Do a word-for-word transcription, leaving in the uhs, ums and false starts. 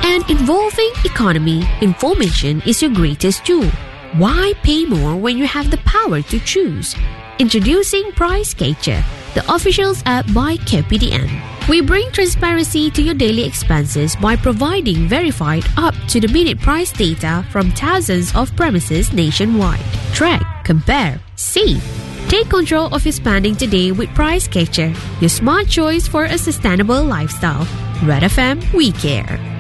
An evolving economy, information is your greatest tool. Why pay more when you have the power to choose? Introducing PriceCatcher, the official app by K P D N. We bring transparency to your daily expenses by providing verified up-to-the-minute price data from thousands of premises nationwide. Track, compare, save. Take control of your spending today with PriceCatcher, your smart choice for a sustainable lifestyle. Red F M, we care.